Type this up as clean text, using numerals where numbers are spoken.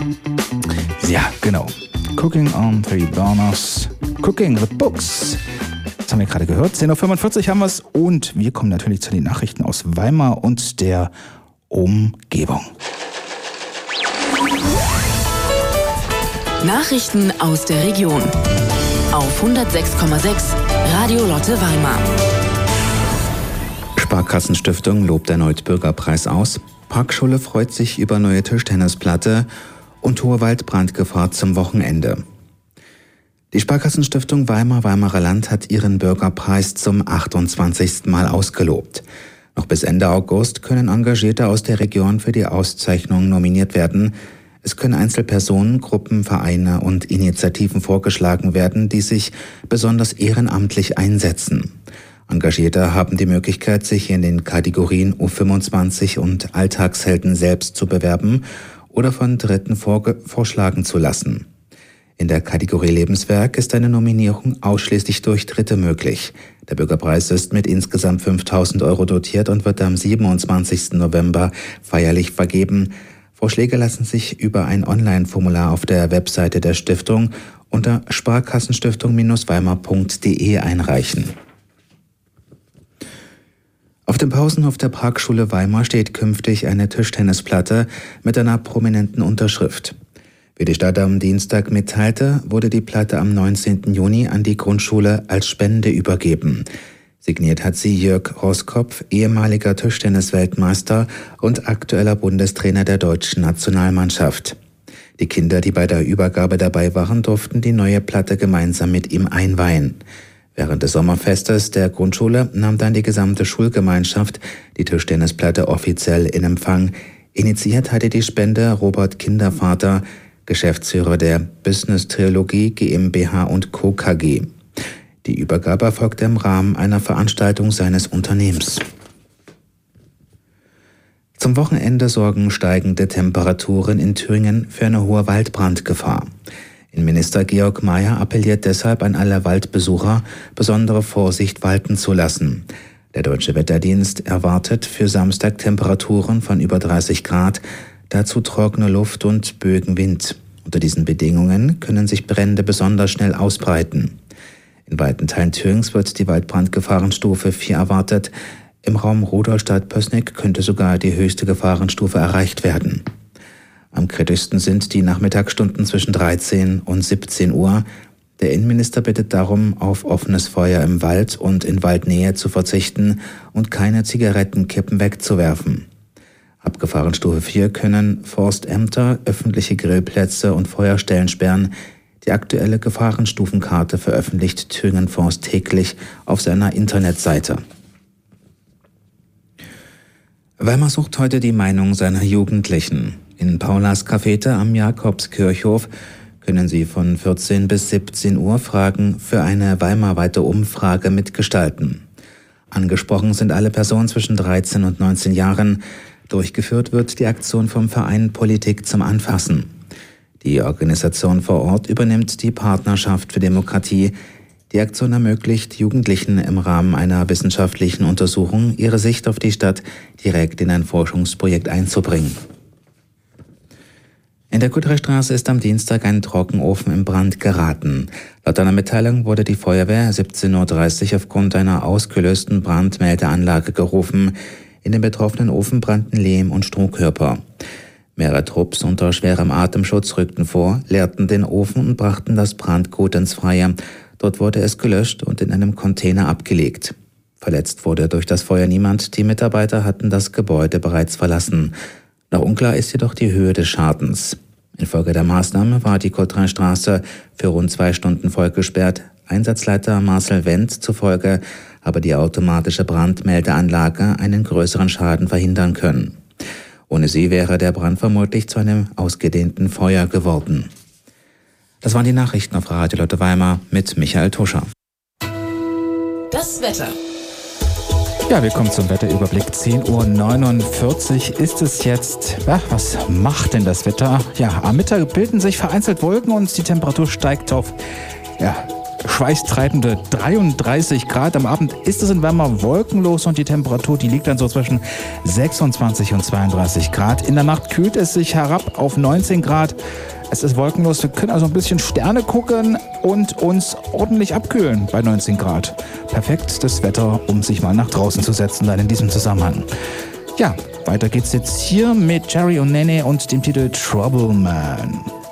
Ja, genau. Cooking on Three Burners. Cooking with Books. Das haben wir gerade gehört. 10.45 Uhr haben wir es. Und wir kommen natürlich zu den Nachrichten aus Weimar und der Umgebung. Nachrichten aus der Region. Auf 106,6 Radio Lotte Weimar. Sparkassenstiftung lobt erneut Bürgerpreis aus. Parkschule freut sich über neue Tischtennisplatte und hohe Waldbrandgefahr zum Wochenende. Die Sparkassenstiftung Weimarer Land hat ihren Bürgerpreis zum 28. Mal ausgelobt. Noch bis Ende August können Engagierte aus der Region für die Auszeichnung nominiert werden. Es können Einzelpersonen, Gruppen, Vereine und Initiativen vorgeschlagen werden, die sich besonders ehrenamtlich einsetzen. Engagierte haben die Möglichkeit, sich in den Kategorien U25 und Alltagshelden selbst zu bewerben oder von Dritten vorschlagen zu lassen. In der Kategorie Lebenswerk ist eine Nominierung ausschließlich durch Dritte möglich. Der Bürgerpreis ist mit insgesamt 5.000 € dotiert und wird am 27. November feierlich vergeben. Vorschläge lassen sich über ein Online-Formular auf der Webseite der Stiftung unter sparkassenstiftung-weimar.de einreichen. Auf dem Pausenhof der Parkschule Weimar steht künftig eine Tischtennisplatte mit einer prominenten Unterschrift. Wie die Stadt am Dienstag mitteilte, wurde die Platte am 19. Juni an die Grundschule als Spende übergeben. Signiert hat sie Jörg Roskopf, ehemaliger Tischtennis-Weltmeister und aktueller Bundestrainer der deutschen Nationalmannschaft. Die Kinder, die bei der Übergabe dabei waren, durften die neue Platte gemeinsam mit ihm einweihen. Während des Sommerfestes der Grundschule nahm dann die gesamte Schulgemeinschaft die Tischtennisplatte offiziell in Empfang. Initiiert hatte die Spende Robert Kindervater, Geschäftsführer der Business Trilogie GmbH & Co. KG. Die Übergabe erfolgte im Rahmen einer Veranstaltung seines Unternehmens. Zum Wochenende sorgen steigende Temperaturen in Thüringen für eine hohe Waldbrandgefahr. Innenminister Georg Mayer appelliert deshalb an alle Waldbesucher, besondere Vorsicht walten zu lassen. Der Deutsche Wetterdienst erwartet für Samstag Temperaturen von über 30 Grad, dazu trockene Luft und Böenwind. Unter diesen Bedingungen können sich Brände besonders schnell ausbreiten. In weiten Teilen Thürings wird die Waldbrandgefahrenstufe 4 erwartet. Im Raum Rudolstadt-Pößneck könnte sogar die höchste Gefahrenstufe erreicht werden. Am kritischsten sind die Nachmittagsstunden zwischen 13 und 17 Uhr. Der Innenminister bittet darum, auf offenes Feuer im Wald und in Waldnähe zu verzichten und keine Zigarettenkippen wegzuwerfen. Ab Gefahrenstufe 4 können Forstämter, öffentliche Grillplätze und Feuerstellen sperren. Die aktuelle Gefahrenstufenkarte veröffentlicht Thüringen Forst täglich auf seiner Internetseite. Weimar sucht heute die Meinung seiner Jugendlichen. In Paulas Cafete am Jakobskirchhof können Sie von 14 bis 17 Uhr Fragen für eine weimarweite Umfrage mitgestalten. Angesprochen sind alle Personen zwischen 13 und 19 Jahren. Durchgeführt wird die Aktion vom Verein Politik zum Anfassen. Die Organisation vor Ort übernimmt die Partnerschaft für Demokratie. Die Aktion ermöglicht Jugendlichen im Rahmen einer wissenschaftlichen Untersuchung ihre Sicht auf die Stadt direkt in ein Forschungsprojekt einzubringen. In der Kudreystraße ist am Dienstag ein Trockenofen in Brand geraten. Laut einer Mitteilung wurde die Feuerwehr 17.30 Uhr aufgrund einer ausgelösten Brandmeldeanlage gerufen. In dem betroffenen Ofen brannten Lehm- und Strohkörper. Mehrere Trupps unter schwerem Atemschutz rückten vor, leerten den Ofen und brachten das Brandgut ins Freie. Dort wurde es gelöscht und in einem Container abgelegt. Verletzt wurde durch das Feuer niemand. Die Mitarbeiter hatten das Gebäude bereits verlassen. Noch unklar ist jedoch die Höhe des Schadens. Infolge der Maßnahme war die Kudreystraße für rund 2 Stunden vollgesperrt. Einsatzleiter Marcel Wendt zufolge habe die automatische Brandmeldeanlage einen größeren Schaden verhindern können. Ohne sie wäre der Brand vermutlich zu einem ausgedehnten Feuer geworden. Das waren die Nachrichten auf Radio Lotte Weimar mit Michael Tuscher. Das Wetter. Ja, wir kommen zum Wetterüberblick. 10.49 Uhr ist es jetzt. Ja, was macht denn das Wetter? Ja, am Mittag bilden sich vereinzelt Wolken und die Temperatur steigt auf schweißtreibende 33 Grad. Am Abend ist es in Weimar wolkenlos und die Temperatur, die liegt dann so zwischen 26 und 32 Grad. In der Nacht kühlt es sich herab auf 19 Grad. Es ist wolkenlos, wir können also ein bisschen Sterne gucken und uns ordentlich abkühlen bei 19 Grad. Perfektes Wetter, um sich mal nach draußen zu setzen, dann in diesem Zusammenhang. Ja, weiter geht's jetzt hier mit Jerry und Nene und dem Titel Trouble Man.